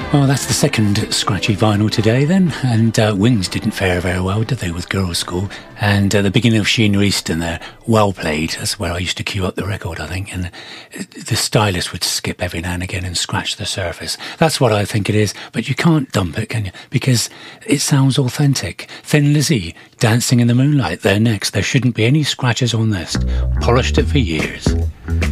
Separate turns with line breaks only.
Well, that's the second scratchy vinyl today then, and Wings didn't fare very well, did they, with Girls' School? And the beginning of Sheena Easton there, Well Played, that's where I used to queue up the record, I think, and the stylist would skip every now and again and scratch the surface. That's what I think it is, but you can't dump it, can you? Because it sounds authentic. Thin Lizzy, Dancing in the Moonlight, they're next. There shouldn't be any scratches on this. Polished it for years.